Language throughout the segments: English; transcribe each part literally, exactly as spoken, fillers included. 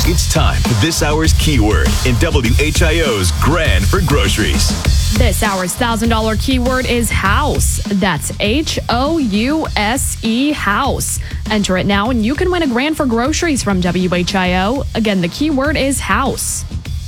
It's time for this hour's keyword in W H I O's Grand for Groceries. This hour's one thousand dollars keyword is house. That's H O U S E, house. Enter it now and you can win a grand for groceries from W H I O. Again, the keyword is house.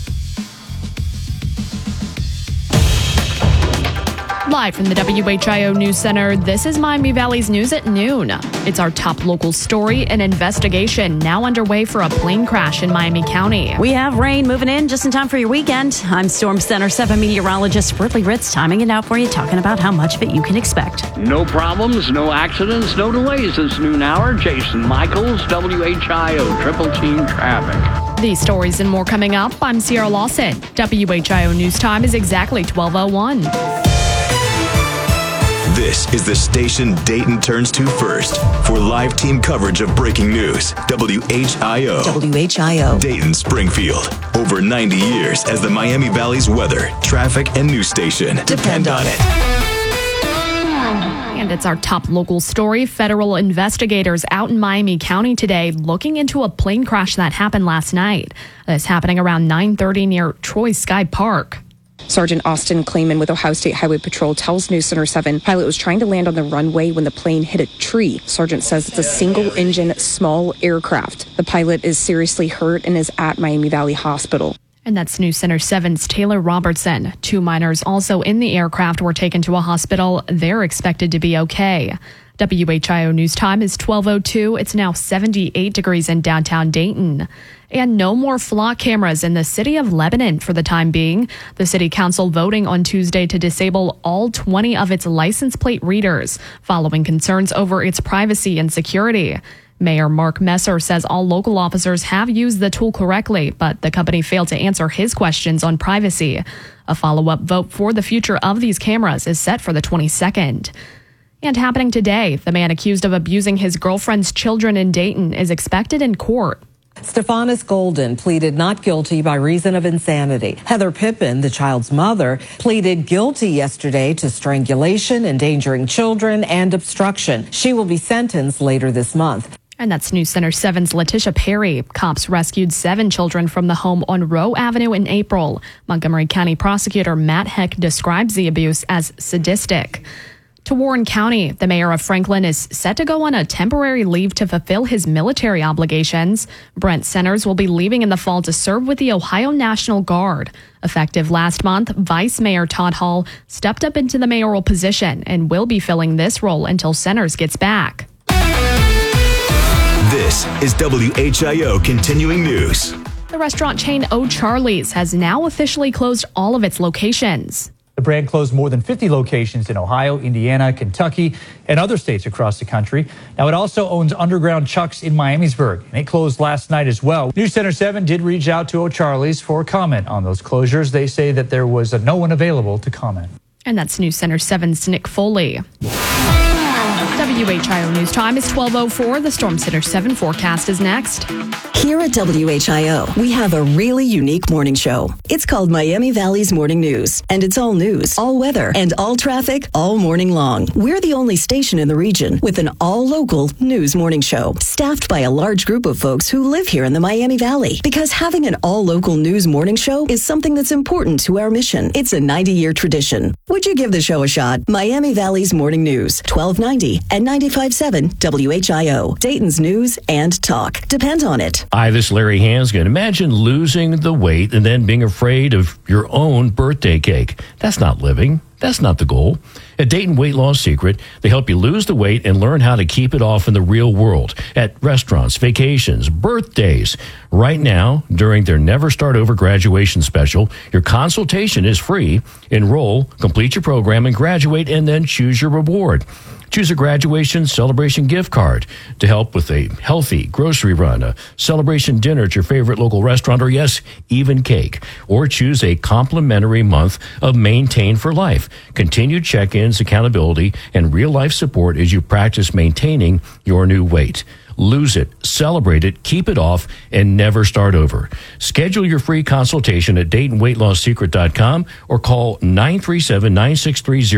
Live from the W H I O News Center, this is Miami Valley's News at Noon. It's our top local story. An investigation now underway for a plane crash in Miami County. We have rain moving in just in time for your weekend. I'm Storm Center seven meteorologist Britley Ritz, timing it out for you, talking about how much of it you can expect. No problems, no accidents, no delays this noon hour. Jason Michaels, W H I O Triple Team Traffic. These stories and more coming up. I'm Sierra Lawson. W H I O News Time is exactly twelve oh one. This is the station Dayton turns to first for live team coverage of breaking news. W H I O. W H I O. Dayton Springfield. Over ninety years as the Miami Valley's weather, traffic, and news station. Depend on it. And it's our top local story. Federal investigators out in Miami County today looking into a plane crash that happened last night. This happening around nine thirty near Troy Sky Park. Sergeant Austin Clayman with Ohio State Highway Patrol tells News Center seven pilot was trying to land on the runway when the plane hit a tree. Sergeant says it's a single-engine small aircraft. The pilot is seriously hurt and is at Miami Valley Hospital. And that's News Center seven's Taylor Robertson. Two minors also in the aircraft were taken to a hospital. They're expected to be okay. W H I O News Time is twelve oh two. It's now seventy-eight degrees in downtown Dayton. And no more flock cameras in the city of Lebanon for the time being. The city council voting on Tuesday to disable all twenty of its license plate readers following concerns over its privacy and security. Mayor Mark Messer says all local officers have used the tool correctly, but the company failed to answer his questions on privacy. A follow-up vote for the future of these cameras is set for the twenty-second. And happening today, the man accused of abusing his girlfriend's children in Dayton is expected in court. Stephanus Golden pleaded not guilty by reason of insanity. Heather Pippin, the child's mother, pleaded guilty yesterday to strangulation, endangering children, and obstruction. She will be sentenced later this month. And that's News Center seven's Letitia Perry. Cops rescued seven children from the home on Rowe Avenue in April. Montgomery County prosecutor Matt Heck describes the abuse as sadistic. To Warren County, the mayor of Franklin is set to go on a temporary leave to fulfill his military obligations. Brent Centers will be leaving in the fall to serve with the Ohio National Guard. Effective last month, Vice Mayor Todd Hall stepped up into the mayoral position and will be filling this role until Centers gets back. This is W H I O Continuing News. The restaurant chain O'Charley's has now officially closed all of its locations. The brand closed more than fifty locations in Ohio, Indiana, Kentucky, and other states across the country. Now, it also owns Underground Chuck's in Miamisburg, and it closed last night as well. News Center seven did reach out to O'Charley's for a comment on those closures. They say that there was no one available to comment. And that's News Center seven's Nick Foley. W H I O News Time is twelve oh four. The Storm Center seven forecast is next. Here at W H I O, we have a really unique morning show. It's called Miami Valley's Morning News, and it's all news, all weather, and all traffic all morning long. We're the only station in the region with an all-local news morning show, staffed by a large group of folks who live here in the Miami Valley. Because having an all-local news morning show is something that's important to our mission. It's a ninety-year tradition. Would you give the show a shot? Miami Valley's Morning News, twelve ninety and ninety-five point seven W H I O. Dayton's news and talk. Depend on it. Hi, this is Larry Hansgen. Imagine losing the weight and then being afraid of your own birthday cake. That's not living. That's not the goal. At Dayton Weight Loss Secret, they help you lose the weight and learn how to keep it off in the real world at restaurants, vacations, birthdays. Right now, during their Never Start Over graduation special, your consultation is free. Enroll, complete your program, and graduate, and then choose your reward. Choose a graduation celebration gift card to help with a healthy grocery run, a celebration dinner at your favorite local restaurant, or yes, even cake. Or choose a complimentary month of Maintain for Life. Continued check-ins, accountability, and real-life support as you practice maintaining your new weight. Lose it, celebrate it, keep it off, and never start over. Schedule your free consultation at Dayton Weight Loss Secret dot com or call nine three seven, nine six three zero